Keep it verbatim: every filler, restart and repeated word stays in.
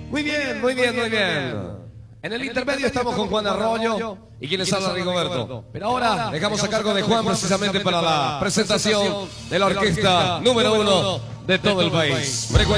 Muy bien, muy bien, muy bien. En el intermedio estamos con Juan Arroyo y quien les habla Rigoberto. Pero ahora dejamos a cargo de Juan precisamente para la presentación de la orquesta número uno de todo el país.